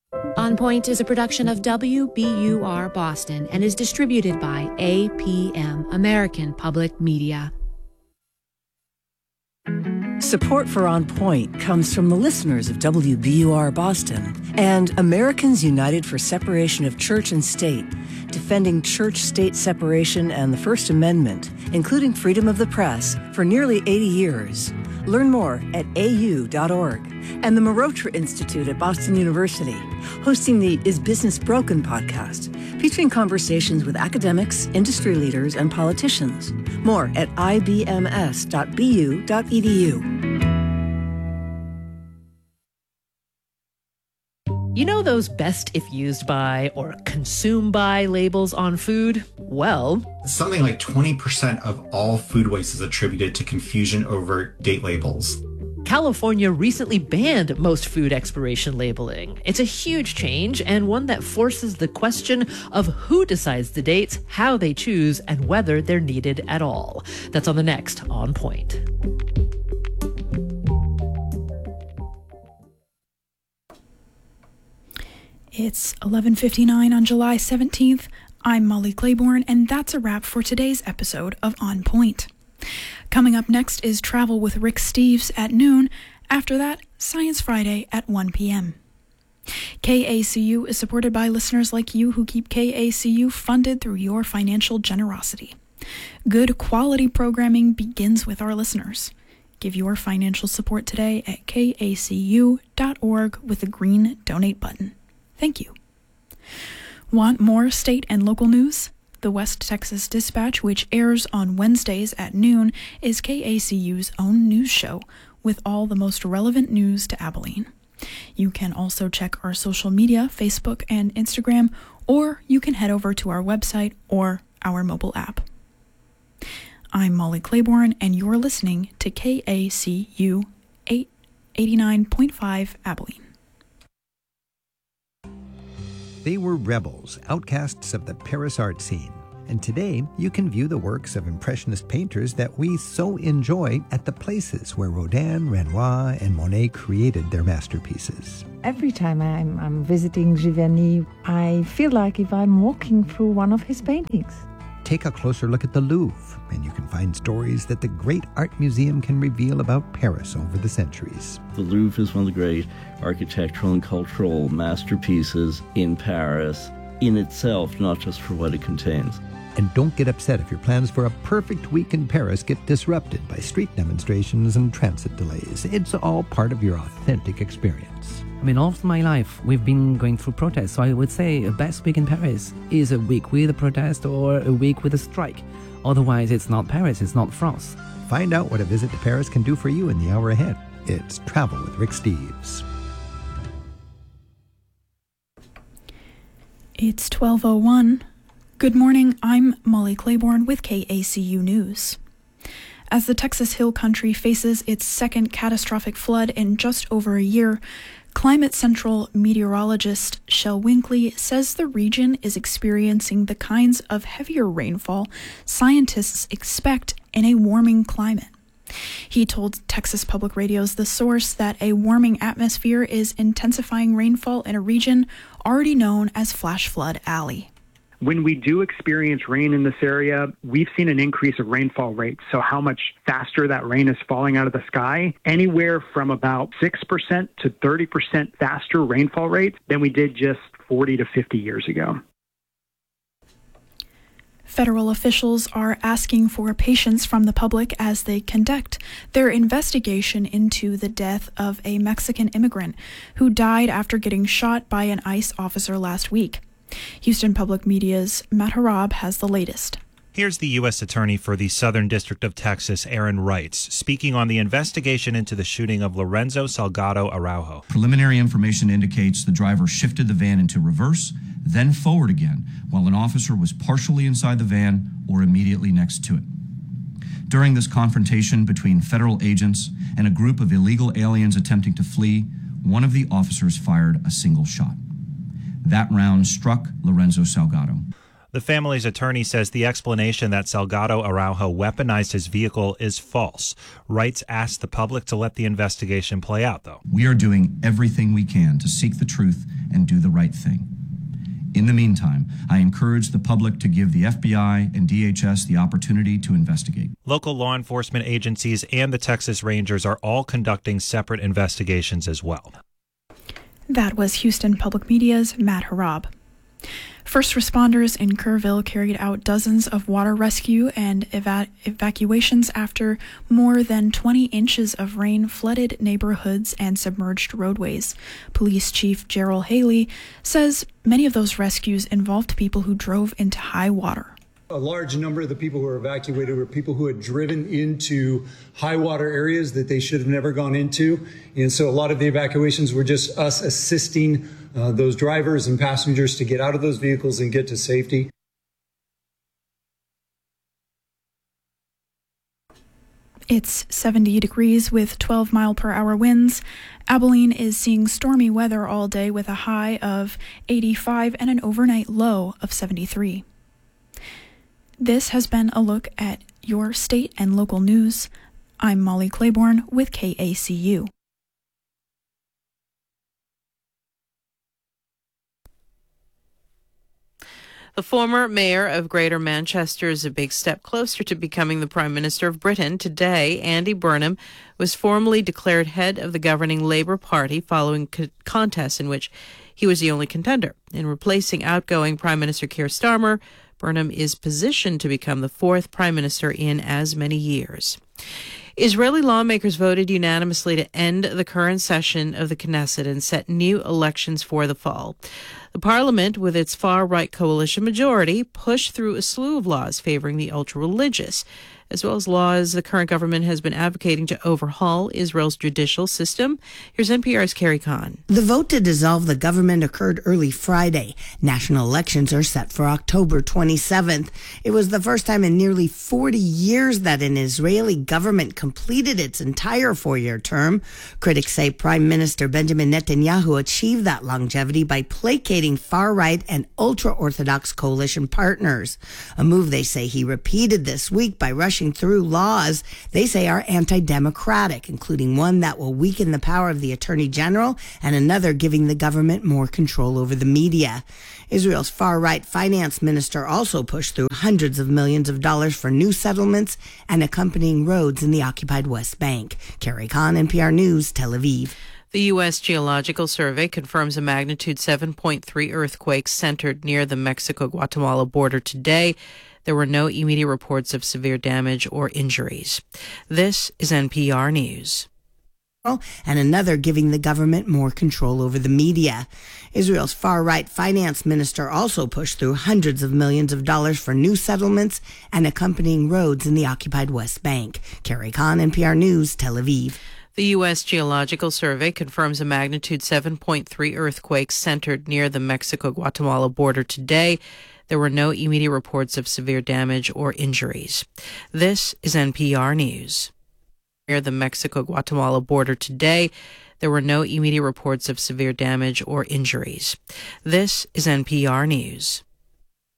On Point is a production of WBUR Boston and is distributed by APM, American Public Media. Support for On Point comes from the listeners of WBUR Boston and Americans United for Separation of Church and State, defending church-state separation and the First Amendment, including freedom of the press, for nearly 80 years. Learn more at au.org. And the Marotra Institute at Boston University, hosting the Is Business Broken podcast, featuring conversations with academics, industry leaders, and politicians. More at ibms.bu.edu. You know those best if used by or consumed by labels on food? Well, something like 20% of all food waste is attributed to confusion over date labels. California recently banned most food expiration labeling. It's a huge change and one that forces the question of who decides the dates, how they choose, and whether they're needed at all. That's on the next On Point. It's 11:59 on July 17th. I'm Molly Claiborne, and that's a wrap for today's episode of On Point. Coming up next is Travel with Rick Steves at noon. After that, Science Friday at 1 p.m. KACU is supported by listeners like you who keep KACU funded through your financial generosity. Good quality programming begins with our listeners. Give your financial support today at kacu.org with the green donate button. Thank you. Want more state and local news? The West Texas Dispatch, which airs on Wednesdays at noon, is KACU's own news show with all the most relevant news to Abilene. You can also check our social media, Facebook and Instagram, or you can head over to our website or our mobile app. I'm Molly Claiborne, and you're listening to KACU 89.5 Abilene. They were rebels, outcasts of the Paris art scene. And today, you can view the works of Impressionist painters that we so enjoy at the places where Rodin, Renoir, and Monet created their masterpieces. Every time I'm visiting Giverny, I feel like if I'm walking through one of his paintings. Take a closer look at the Louvre, and you can find stories that the great art museum can reveal about Paris over the centuries. The Louvre is one of the great architectural and cultural masterpieces in Paris, in itself, not just for what it contains. And don't get upset if your plans for a perfect week in Paris get disrupted by street demonstrations and transit delays. It's all part of your authentic experience. I mean, all of my life, we've been going through protests, so I would say a best week in Paris is a week with a protest or a week with a strike. Otherwise, it's not Paris, it's not France. Find out what a visit to Paris can do for you in the hour ahead. It's Travel with Rick Steves. It's 12:01. Good morning, I'm Molly Claiborne with KACU News. As the Texas Hill Country faces its second catastrophic flood in just over a year, Climate Central meteorologist Shel Winkley says the region is experiencing the kinds of heavier rainfall scientists expect in a warming climate. He told Texas Public Radio's The Source that a warming atmosphere is intensifying rainfall in a region already known as Flash Flood Alley. When we do experience rain in this area, we've seen an increase of rainfall rates. So how much faster that rain is falling out of the sky, anywhere from about 6% to 30% faster rainfall rates than we did just 40 to 50 years ago. Federal officials are asking for patience from the public as they conduct their investigation into the death of a Mexican immigrant who died after getting shot by an ICE officer last week. Houston Public Media's Matt Harab has the latest. Here's the U.S. Attorney for the Southern District of Texas, Aaron Wrights, speaking on the investigation into the shooting of Lorenzo Salgado Araujo. Preliminary information indicates the driver shifted the van into reverse, then forward again, while an officer was partially inside the van or immediately next to it. During this confrontation between federal agents and a group of illegal aliens attempting to flee, one of the officers fired a single shot. That round struck Lorenzo Salgado. The family's attorney says the explanation that Salgado Araujo weaponized his vehicle is false. Wrights asked the public to let the investigation play out, though. We are doing everything we can to seek the truth and do the right thing. In the meantime, I encourage the public to give the FBI and DHS the opportunity to investigate. Local law enforcement agencies and the Texas Rangers are all conducting separate investigations as well. That was Houston Public Media's Matt Harab. First responders in Kerrville carried out dozens of water rescue and evacuations after more than 20 inches of rain flooded neighborhoods and submerged roadways. Police Chief Gerald Haley says many of those rescues involved people who drove into high water. A large number of the people who were evacuated were people who had driven into high water areas that they should have never gone into. And so a lot of the evacuations were just us assisting those drivers and passengers to get out of those vehicles and get to safety. It's 70 degrees with 12-mile-per-hour winds. Abilene is seeing stormy weather all day with a high of 85 and an overnight low of 73. This has been a look at your state and local news. I'm Molly Claiborne with KACU. The former mayor of Greater Manchester is a big step closer to becoming the Prime Minister of Britain. Today, Andy Burnham was formally declared head of the governing Labour Party following a contest in which he was the only contender. In replacing outgoing Prime Minister Keir Starmer, Burnham is positioned to become the fourth Prime Minister in as many years. Israeli lawmakers voted unanimously to end the current session of the Knesset and set new elections for the fall. The parliament, with its far-right coalition majority, pushed through a slew of laws favoring the ultra-religious, as well as laws the current government has been advocating to overhaul Israel's judicial system. Here's NPR's Carrie Kahn. The vote to dissolve the government occurred early Friday. National elections are set for October 27th. It was the first time in nearly 40 years that an Israeli government completed its entire four-year term. Critics say Prime Minister Benjamin Netanyahu achieved that longevity by placating far-right and ultra-Orthodox coalition partners, a move they say he repeated this week by rushing through laws they say are anti-democratic, including one that will weaken the power of the Attorney General and another giving the government more control over the media. Israel's far-right finance minister also pushed through hundreds of millions of dollars for new settlements and accompanying roads in the occupied West Bank. Carrie Kahn, NPR News, Tel Aviv. The U.S. Geological Survey confirms a magnitude 7.3 earthquake centered near the Mexico-Guatemala border today. There were no immediate reports of severe damage or injuries. This is NPR News. And another giving the government more control over the media. Israel's far-right finance minister also pushed through hundreds of millions of dollars for new settlements and accompanying roads in the occupied West Bank. Carrie Kahn, NPR News, Tel Aviv. The U.S. Geological Survey confirms a magnitude 7.3 earthquake centered near the Mexico-Guatemala border today. There were no immediate reports of severe damage or injuries. This is NPR News. Near the Mexico-Guatemala border today, there were no immediate reports of severe damage or injuries. This is NPR News.